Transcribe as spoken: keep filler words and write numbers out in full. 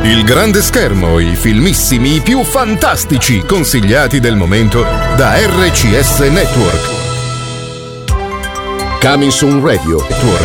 Il grande schermo, i filmissimi, i più fantastici consigliati del momento da R C S Network. Coming Soon Radio Network.